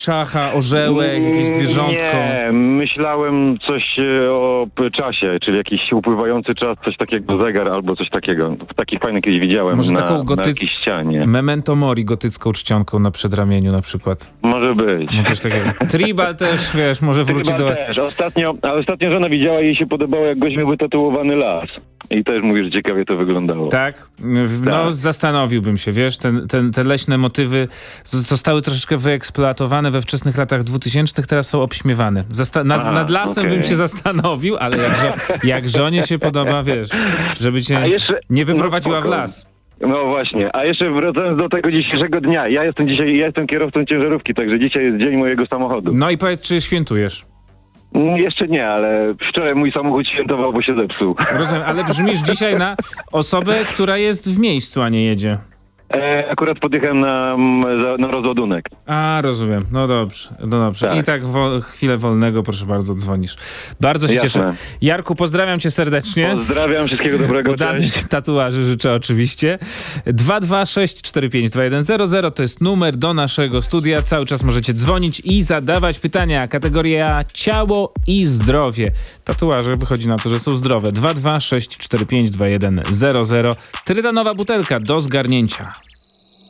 Czacha, orzełek, jakieś zwierzątko. Nie, myślałem coś o czasie, czyli jakiś upływający czas, coś takiego, zegar albo coś takiego. Taki fajny kiedyś widziałem Może na taką jakiejś ścianie. Memento Mori gotycką czcionką na przedramieniu na przykład. Może być. No coś takiego. Tribal też, wiesz, może wróci do was. Też. Ostatnio żona widziała i jej się podobało, jak gość miał wytatuowany las. I też mówi, że ciekawie to wyglądało. Tak? No Tak. zastanowiłbym się, wiesz, te leśne motywy zostały troszeczkę wyeksploatowane we wczesnych latach 2000, teraz są obśmiewane. Nad lasem bym się zastanowił, ale jak żonie się podoba, wiesz, żeby cię nie wyprowadziła w las. No właśnie, a jeszcze wracając do tego dzisiejszego dnia. Ja jestem kierowcą ciężarówki, także dzisiaj jest dzień mojego samochodu. No i powiedz, czy świętujesz? Jeszcze nie, ale wczoraj mój samochód świętował, bo się zepsuł. Rozumiem, ale brzmisz dzisiaj na osobę, która jest w miejscu, a nie jedzie. Akurat podjechałem na rozładunek. A, rozumiem. No dobrze. Tak. I tak chwilę wolnego, proszę bardzo, dzwonisz. Bardzo się cieszę. Jarku, pozdrawiam cię serdecznie. Pozdrawiam, wszystkiego dobrego. Udanych tatuaży życzę oczywiście. 226452100 to jest numer do naszego studia. Cały czas możecie dzwonić i zadawać pytania. Kategoria ciało i zdrowie. Tatuaże wychodzi na to, że są zdrowe. 226452100. Trytanowa butelka do zgarnięcia.